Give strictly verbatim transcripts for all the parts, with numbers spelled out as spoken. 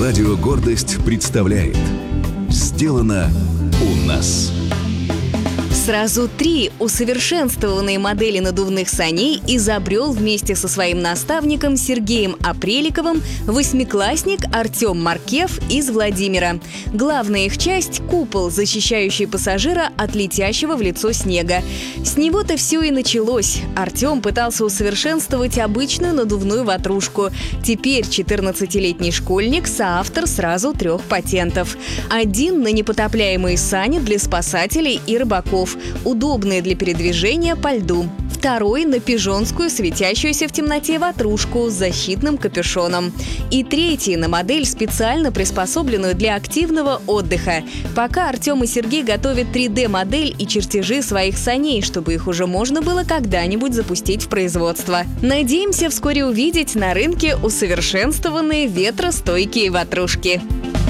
Радио «Гордость» представляет «Сделано у нас». Сразу три усовершенствованные модели надувных саней изобрел вместе со своим наставником Сергеем Апреликовым восьмиклассник Артем Маркев из Владимира. Главная их часть – купол, защищающий пассажира от летящего в лицо снега. С него-то все и началось. Артем пытался усовершенствовать обычную надувную ватрушку. Теперь четырнадцатилетний школьник – соавтор сразу трех патентов. Один на непотопляемые сани для спасателей и рыбаков, удобные для передвижения по льду. Второй на пижонскую, светящуюся в темноте ватрушку с защитным капюшоном. И третий на модель, специально приспособленную для активного отдыха. Пока Артем и Сергей готовят три дэ модель и чертежи своих саней, чтобы их уже можно было когда-нибудь запустить в производство. Надеемся вскоре увидеть на рынке усовершенствованные ветростойкие ватрушки.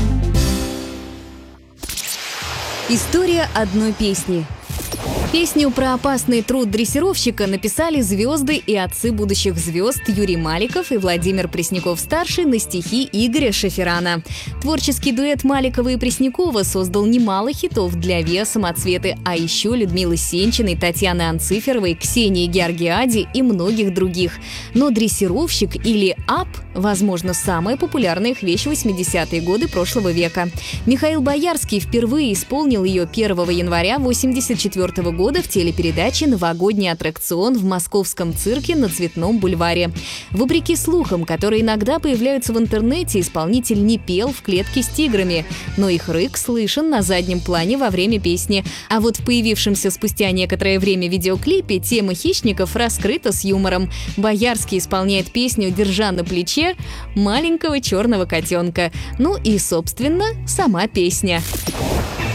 История одной песни. Песню про опасный труд дрессировщика написали звезды и отцы будущих звезд Юрий Маликов и Владимир Пресняков-старший на стихи Игоря Шеферана. Творческий дуэт Маликова и Преснякова создал немало хитов для ВИА «Самоцветы», а еще Людмилы Сенчиной, Татьяны Анциферовой, Ксении Георгиади и многих других. Но дрессировщик или ап, возможно, самая популярная их вещь в восьмидесятые годы прошлого века. Михаил Боярский впервые исполнил ее первого января восемьдесят четвёртого года в телепередаче «Новогодний аттракцион» в московском цирке на Цветном бульваре. Вопреки слухам, которые иногда появляются в интернете, исполнитель не пел в клетке с тиграми, но их рык слышен на заднем плане во время песни. А вот в появившемся спустя некоторое время видеоклипе тема хищников раскрыта с юмором. Боярский исполняет песню, держа на плече маленького черного котенка. Ну и, собственно, сама песня.